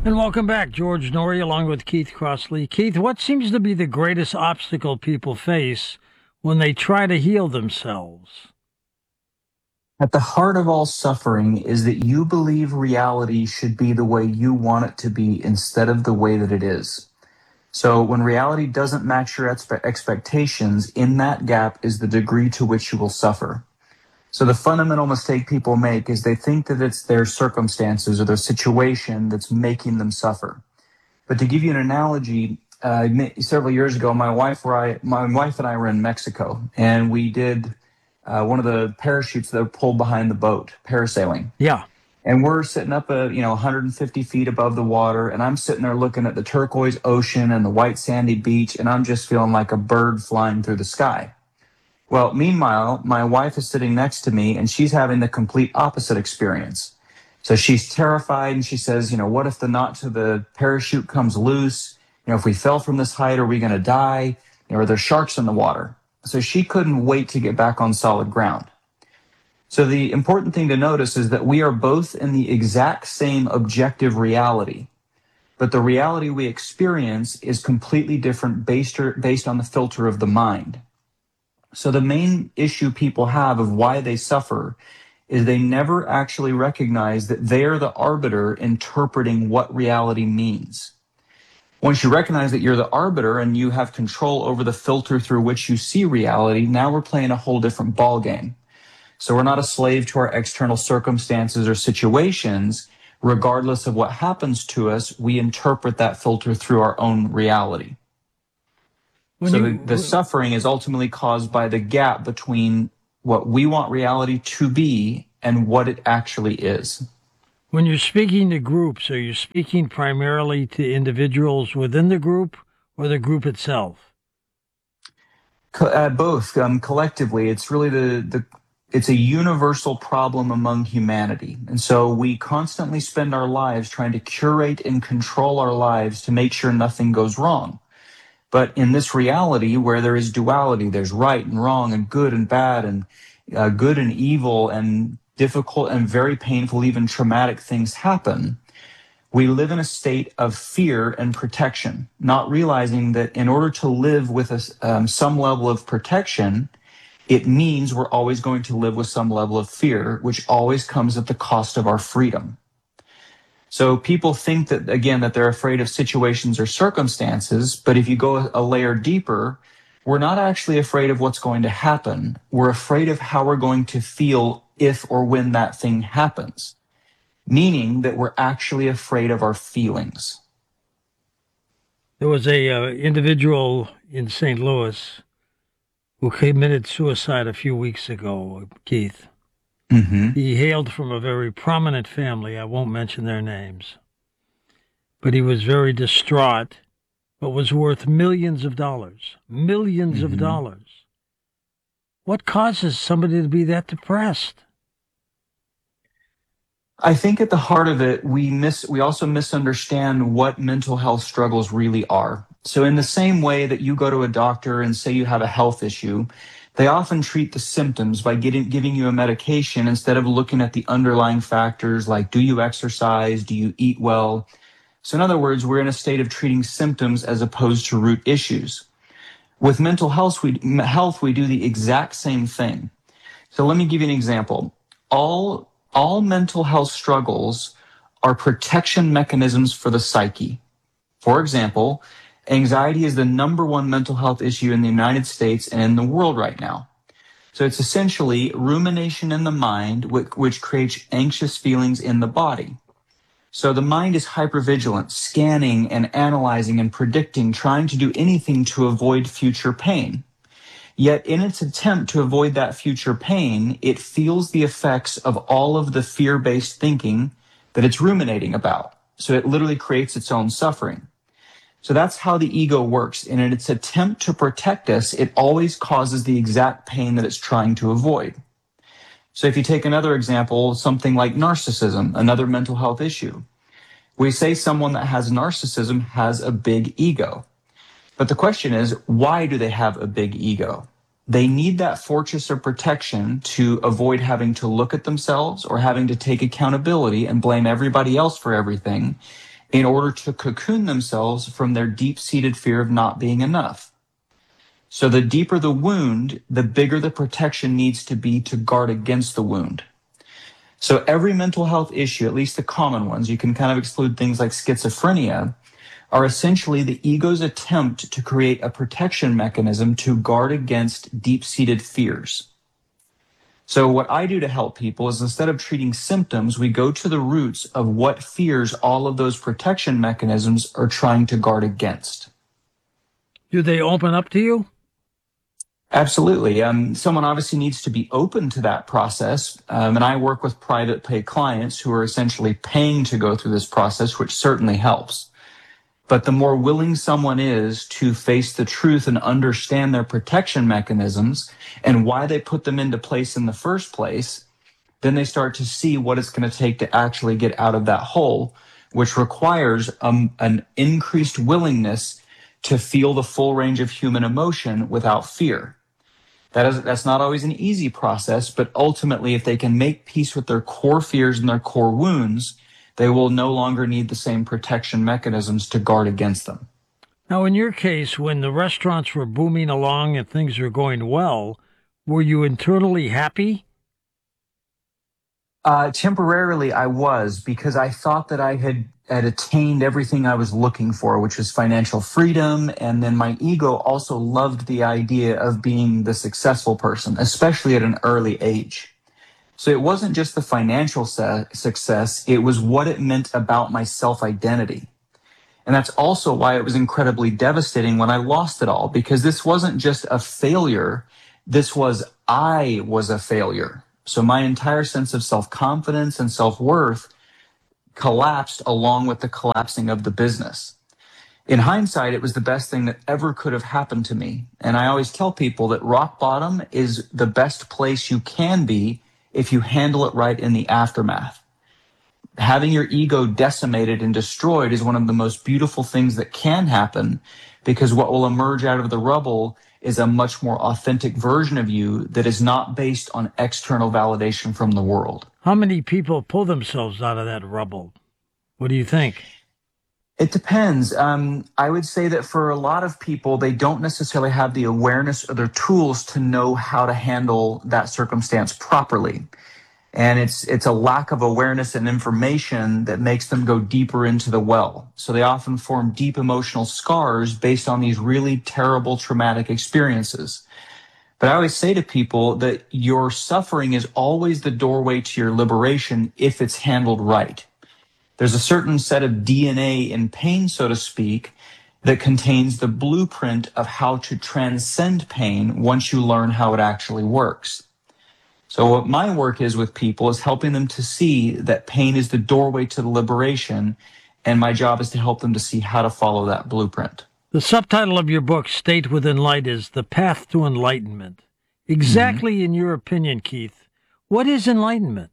And welcome back, George Norrie, along with Keith Crossley. Keith, what seems to be the greatest obstacle people face when they try to heal themselves? At the heart of all suffering is that you believe reality should be the way you want it to be instead of the way that it is. So when reality doesn't match your expectations, in that gap is the degree to which you will suffer. So the fundamental mistake people make is they think that it's their circumstances or their situation that's making them suffer. But to give you an analogy, several years ago, my wife and I were in Mexico, and we did one of the parachutes that are pulled behind the boat, parasailing. Yeah. And we're sitting up, 150 feet above the water, and I'm sitting there looking at the turquoise ocean and the white sandy beach, and I'm just feeling like a bird flying through the sky. Well, meanwhile, my wife is sitting next to me, and she's having the complete opposite experience. So she's terrified, and she says, what if the knot to the parachute comes loose? If we fell from this height, are we going to die? Are there sharks in the water? So she couldn't wait to get back on solid ground. So the important thing to notice is that we are both in the exact same objective reality, but the reality we experience is completely different based on the filter of the mind. So the main issue people have of why they suffer is they never actually recognize that they are the arbiter interpreting what reality means. Once you recognize that you're the arbiter and you have control over the filter through which you see reality, now we're playing a whole different ballgame. So we're not a slave to our external circumstances or situations. Regardless of what happens to us, we interpret that filter through our own reality. The suffering is ultimately caused by the gap between what we want reality to be and what it actually is. When you're speaking to groups, are you speaking primarily to individuals within the group or the group itself? Both. Collectively, it's really it's a universal problem among humanity. And so we constantly spend our lives trying to curate and control our lives to make sure nothing goes wrong. But in this reality where there is duality, there's right and wrong and good and bad and good and evil and difficult and very painful, even traumatic things happen. We live in a state of fear and protection, not realizing that in order to live with some level of protection, it means we're always going to live with some level of fear, which always comes at the cost of our freedom. So people think that, again, that they're afraid of situations or circumstances, but if you go a layer deeper, we're not actually afraid of what's going to happen. We're afraid of how we're going to feel if or when that thing happens, meaning that we're actually afraid of our feelings. There was a individual in St. Louis who committed suicide a few weeks ago, Keith. Mm-hmm. He hailed from a very prominent family. I won't mention their names. But he was very distraught, but was worth millions of dollars. Millions of dollars. What causes somebody to be that depressed? I think at the heart of it, we also misunderstand what mental health struggles really are. So in the same way that you go to a doctor and say you have a health issue, they often treat the symptoms by giving you a medication instead of looking at the underlying factors like, do you exercise? Do you eat well? So in other words, we're in a state of treating symptoms as opposed to root issues. With mental health, we do the exact same thing. So let me give you an example. All mental health struggles are protection mechanisms for the psyche. For example, anxiety is the number one mental health issue in the United States and in the world right now. So it's essentially rumination in the mind, which creates anxious feelings in the body. So the mind is hypervigilant, scanning and analyzing and predicting, trying to do anything to avoid future pain. Yet in its attempt to avoid that future pain, it feels the effects of all of the fear-based thinking that it's ruminating about. So it literally creates its own suffering. So that's how the ego works. And in its attempt to protect us, it always causes the exact pain that it's trying to avoid. So if you take another example, something like narcissism, another mental health issue. We say someone that has narcissism has a big ego. But the question is, why do they have a big ego? They need that fortress of protection to avoid having to look at themselves or having to take accountability and blame everybody else for everything. in order to cocoon themselves from their deep-seated fear of not being enough. So the deeper the wound, the bigger the protection needs to be to guard against the wound. So every mental health issue, at least the common ones, you can kind of exclude things like schizophrenia, are essentially the ego's attempt to create a protection mechanism to guard against deep-seated fears. So what I do to help people is instead of treating symptoms, we go to the roots of what fears all of those protection mechanisms are trying to guard against. Do they open up to you? Absolutely. Someone obviously needs to be open to that process. And I work with private pay clients who are essentially paying to go through this process, which certainly helps. But the more willing someone is to face the truth and understand their protection mechanisms and why they put them into place in the first place, then they start to see what it's going to take to actually get out of that hole, which requires an increased willingness to feel the full range of human emotion without fear. That's not always an easy process, but ultimately, if they can make peace with their core fears and their core wounds, they will no longer need the same protection mechanisms to guard against them. Now, in your case, when the restaurants were booming along and things were going well, were you internally happy? Temporarily, I was, because I thought that I had attained everything I was looking for, which is financial freedom. And then my ego also loved the idea of being the successful person, especially at an early age. So it wasn't just the financial success, it was what it meant about my self-identity. And that's also why it was incredibly devastating when I lost it all, because this wasn't just a failure, I was a failure. So my entire sense of self-confidence and self-worth collapsed along with the collapsing of the business. In hindsight, it was the best thing that ever could have happened to me. And I always tell people that rock bottom is the best place you can be if you handle it right in the aftermath. Having your ego decimated and destroyed is one of the most beautiful things that can happen, because what will emerge out of the rubble is a much more authentic version of you that is not based on external validation from the world. How many people pull themselves out of that rubble? What do you think? It depends. I would say that for a lot of people, they don't necessarily have the awareness or their tools to know how to handle that circumstance properly. And it's a lack of awareness and information that makes them go deeper into the well. So they often form deep emotional scars based on these really terrible traumatic experiences. But I always say to people that your suffering is always the doorway to your liberation if it's handled right. There's a certain set of DNA in pain, so to speak, that contains the blueprint of how to transcend pain once you learn how it actually works. So what my work is with people is helping them to see that pain is the doorway to the liberation, and my job is to help them to see how to follow that blueprint. The subtitle of your book, State Within Light, is The Path to Enlightenment. Exactly in your opinion, Keith, what is enlightenment?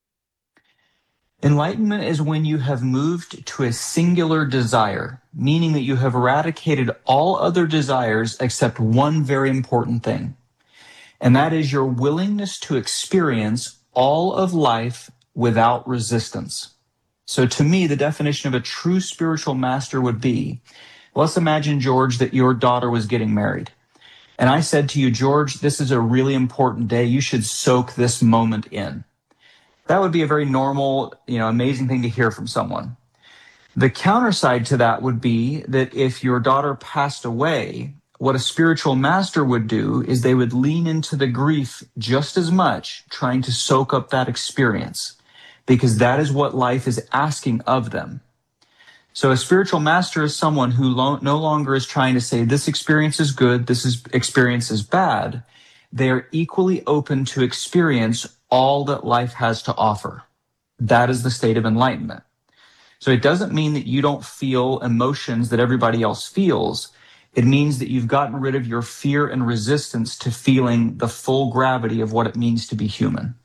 Enlightenment is when you have moved to a singular desire, meaning that you have eradicated all other desires except one very important thing. And that is your willingness to experience all of life without resistance. So to me, the definition of a true spiritual master would be, let's imagine, George, that your daughter was getting married. And I said to you, George, this is a really important day. You should soak this moment in. That would be a very normal, amazing thing to hear from someone. The counter side to that would be that if your daughter passed away, what a spiritual master would do is they would lean into the grief just as much, trying to soak up that experience, because that is what life is asking of them. So a spiritual master is someone who no longer is trying to say this experience is good, experience is bad. They are equally open to experience all that life has to offer. That is the state of enlightenment. So it doesn't mean that you don't feel emotions that everybody else feels. It means that you've gotten rid of your fear and resistance to feeling the full gravity of what it means to be human.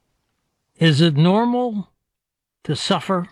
Is it normal to suffer?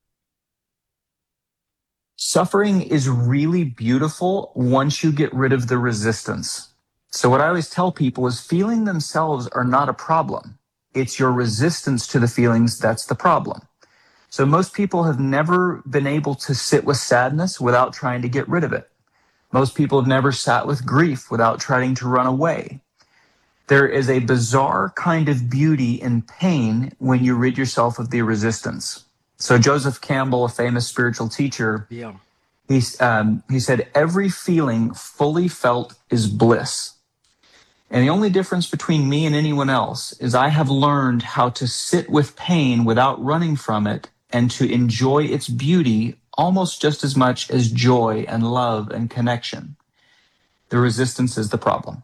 Suffering is really beautiful once you get rid of the resistance. So what I always tell people is feeling themselves are not a problem. It's your resistance to the feelings that's the problem. So most people have never been able to sit with sadness without trying to get rid of it. Most people have never sat with grief without trying to run away. There is a bizarre kind of beauty in pain when you rid yourself of the resistance. So Joseph Campbell, a famous spiritual teacher, Yeah. he said, every feeling fully felt is bliss. And the only difference between me and anyone else is I have learned how to sit with pain without running from it and to enjoy its beauty almost just as much as joy and love and connection. The resistance is the problem.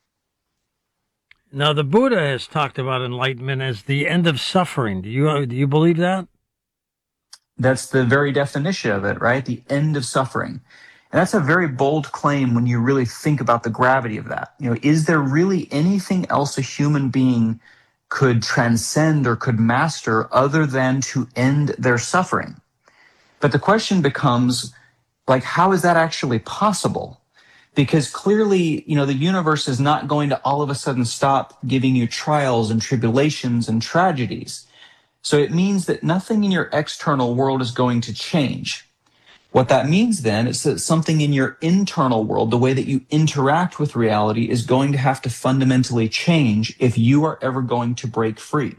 Now, the Buddha has talked about enlightenment as the end of suffering. Do you believe that? That's the very definition of it, right? The end of suffering. And that's a very bold claim when you really think about the gravity of that. You know, is there really anything else a human being could transcend or could master other than to end their suffering? But the question becomes, like, how is that actually possible? Because clearly, you know, the universe is not going to all of a sudden stop giving you trials and tribulations and tragedies. So it means that nothing in your external world is going to change. What that means then is that something in your internal world, the way that you interact with reality, is going to have to fundamentally change if you are ever going to break free.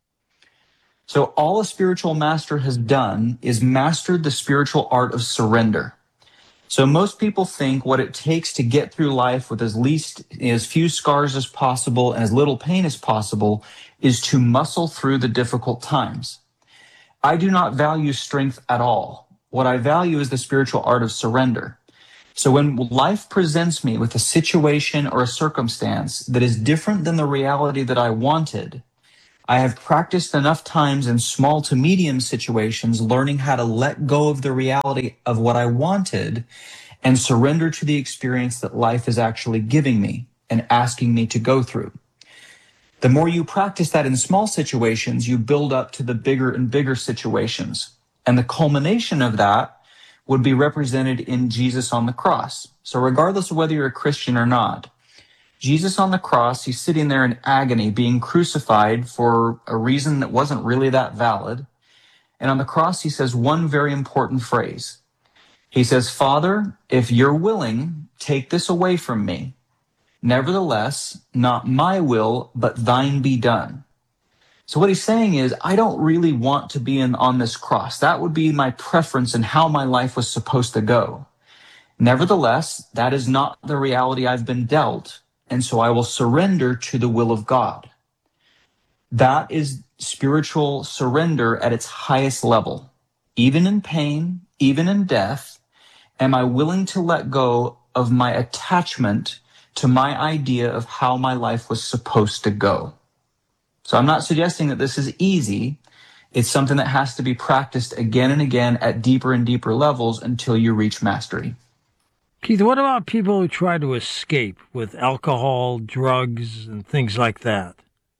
So all a spiritual master has done is mastered the spiritual art of surrender. So most people think what it takes to get through life with as few scars as possible and as little pain as possible is to muscle through the difficult times. I do not value strength at all. What I value is the spiritual art of surrender. So when life presents me with a situation or a circumstance that is different than the reality that I wanted, I have practiced enough times in small to medium situations learning how to let go of the reality of what I wanted and surrender to the experience that life is actually giving me and asking me to go through. The more you practice that in small situations, you build up to the bigger and bigger situations. And the culmination of that would be represented in Jesus on the cross. So regardless of whether you're a Christian or not, Jesus on the cross, he's sitting there in agony, being crucified for a reason that wasn't really that valid. And on the cross, he says one very important phrase. He says, Father, if you're willing, take this away from me. Nevertheless, not my will, but thine be done. So what he's saying is, I don't really want to be on this cross. That would be my preference in how my life was supposed to go. Nevertheless, that is not the reality I've been dealt. And so I will surrender to the will of God. That is spiritual surrender at its highest level. Even in pain, even in death, am I willing to let go of my attachment to my idea of how my life was supposed to go? So I'm not suggesting that this is easy. It's something that has to be practiced again and again at deeper and deeper levels until you reach mastery. Keith, what about people who try to escape with alcohol, drugs, and things like that?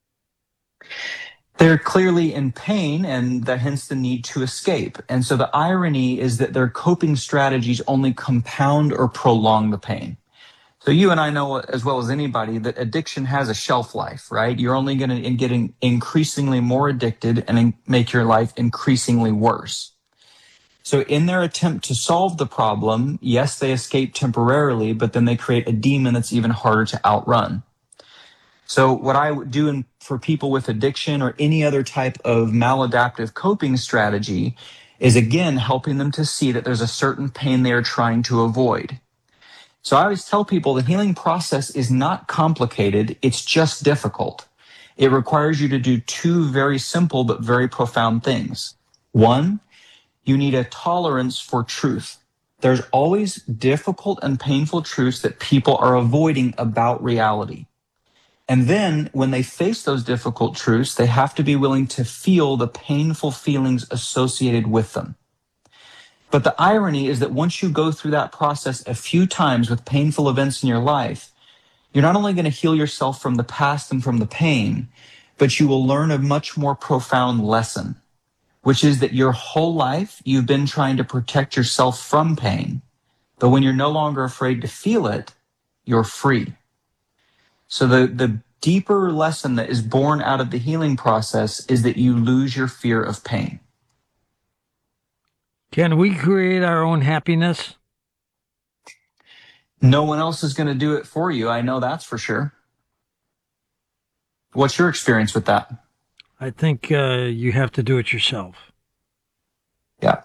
They're clearly in pain, and that hence the need to escape. And so the irony is that their coping strategies only compound or prolong the pain. So you and I know as well as anybody that addiction has a shelf life, right? You're only going to get increasingly more addicted and make your life increasingly worse. So in their attempt to solve the problem, yes, they escape temporarily, but then they create a demon that's even harder to outrun. So what I would do for people with addiction or any other type of maladaptive coping strategy is, again, helping them to see that there's a certain pain they are trying to avoid. So I always tell people the healing process is not complicated, it's just difficult. It requires you to do two very simple but very profound things. One, you need a tolerance for truth. There's always difficult and painful truths that people are avoiding about reality. And then when they face those difficult truths, they have to be willing to feel the painful feelings associated with them. But the irony is that once you go through that process a few times with painful events in your life, you're not only going to heal yourself from the past and from the pain, but you will learn a much more profound lesson, which is that your whole life you've been trying to protect yourself from pain. But when you're no longer afraid to feel it, you're free. So the deeper lesson that is born out of the healing process is that you lose your fear of pain. Can we create our own happiness? No one else is going to do it for you. I know that's for sure. What's your experience with that? I think you have to do it yourself. Yeah.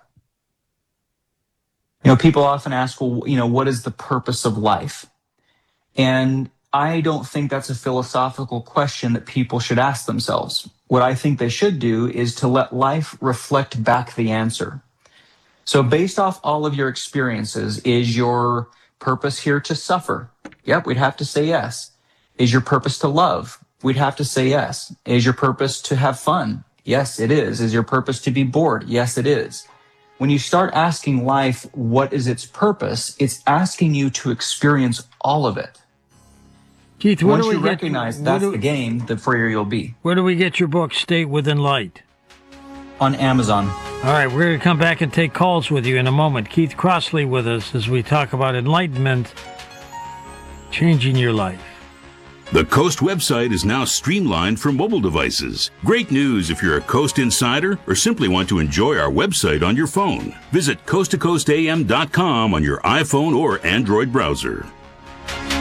People often ask, well, what is the purpose of life? And I don't think that's a philosophical question that people should ask themselves. What I think they should do is to let life reflect back the answer. So based off all of your experiences, is your purpose here to suffer? Yep, we'd have to say yes. Is your purpose to love? We'd have to say yes. Is your purpose to have fun? Yes, it is. Is your purpose to be bored? Yes, it is. When you start asking life, what is its purpose? It's asking you to experience all of it. Keith, once you recognize that's the game, the freer you'll be. Where do we get your book, State Within Light? On Amazon. All right, we're going to come back and take calls with you in a moment. Keith Crossley with us as we talk about enlightenment, changing your life. The Coast website is now streamlined for mobile devices. Great news if you're a Coast insider or simply want to enjoy our website on your phone. Visit coasttocoastam.com on your iPhone or Android browser.